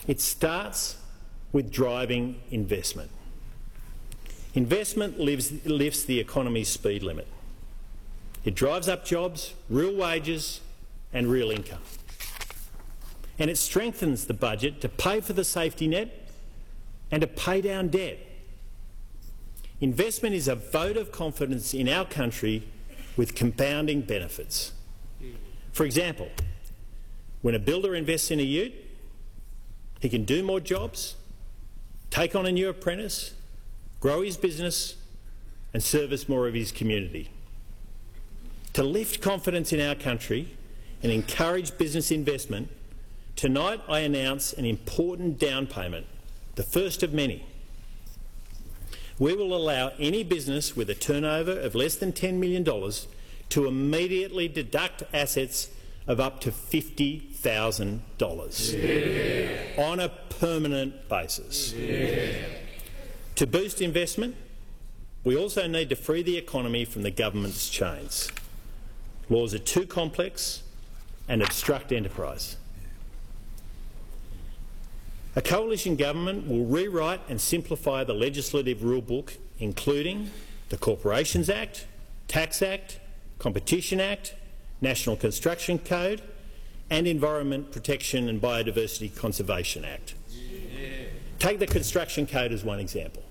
It starts with driving investment. Investment lifts the economy's speed limit. It drives up jobs, real wages and real income. And it strengthens the budget to pay for the safety net and to pay down debt. Investment is a vote of confidence in our country with compounding benefits. For example, when a builder invests in a ute, he can do more jobs, take on a new apprentice, grow his business and service more of his community. To lift confidence in our country and encourage business investment, tonight I announce an important down payment, the first of many. We will allow any business with a turnover of less than $10 million to immediately deduct assets of up to $50,000 on a permanent basis. To boost investment, we also need to free the economy from the government's chains. Laws are too complex and obstruct enterprise. A coalition government will rewrite and simplify the legislative rulebook, including the Corporations Act, Tax Act, Competition Act, National Construction Code and Environment Protection and Biodiversity Conservation Act. Take the Construction Code as one example.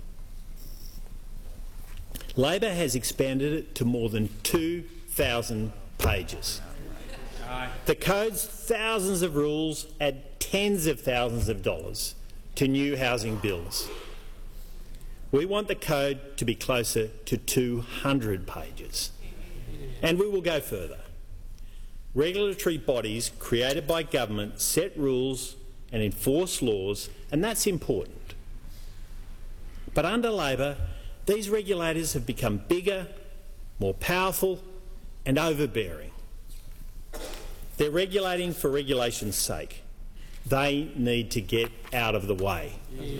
Labor has expanded it to more than 2,000 pages. The Code's thousands of rules add tens of thousands of dollars to new housing bills. We want the Code to be closer to 200 pages. And we will go further. Regulatory bodies created by government set rules and enforce laws, and that's important. But under Labor, these regulators have become bigger, more powerful and overbearing. They're regulating for regulation's sake. They need to get out of the way.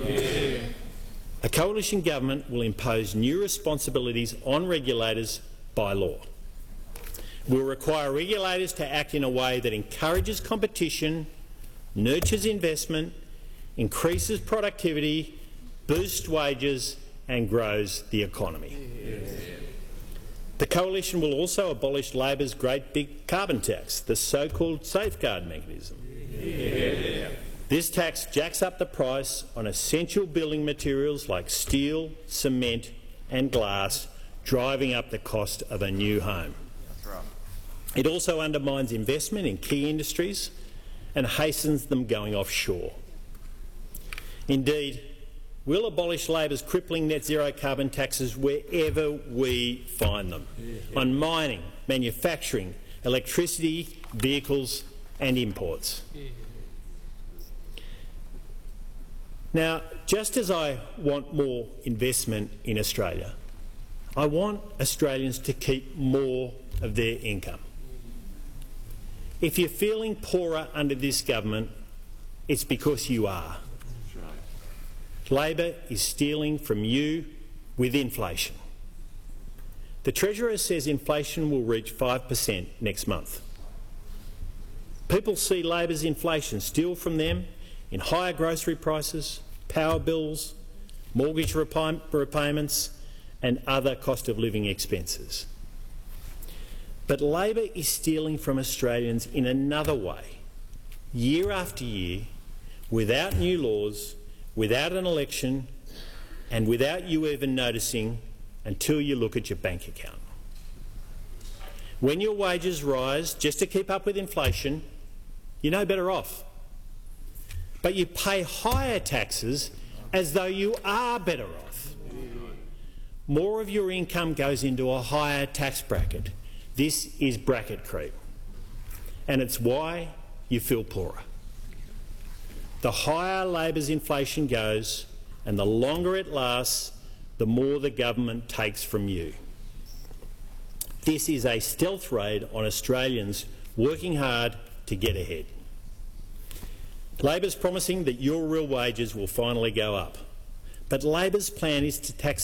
A coalition government will impose new responsibilities on regulators by law. We'll require regulators to act in a way that encourages competition, nurtures investment, increases productivity, boosts wages and grows the economy. The coalition will also abolish Labor's great big carbon tax, the so-called safeguard mechanism. This tax jacks up the price on essential building materials like steel, cement and glass, driving up the cost of a new home. It also undermines investment in key industries and hastens them going offshore. Indeed, we'll abolish Labor's crippling net zero carbon taxes wherever we find them, on mining, manufacturing, electricity, vehicles and imports. Now, just as I want more investment in Australia, I want Australians to keep more of their income. If you're feeling poorer under this government, it's because you are. Labor is stealing from you with inflation. The Treasurer says inflation will reach 5% next month. People see Labor's inflation steal from them in higher grocery prices, power bills, mortgage repayments and other cost of living expenses. But Labor is stealing from Australians in another way, year after year, without new laws, without an election and without you even noticing until you look at your bank account. When your wages rise just to keep up with inflation, you're no better off. But you pay higher taxes as though you are better off. More of your income goes into a higher tax bracket. This is bracket creep, and it's why you feel poorer. The higher Labor's inflation goes and the longer it lasts, the more the government takes from you. This is a stealth raid on Australians working hard to get ahead. Labor's promising that your real wages will finally go up, but Labor's plan is to tax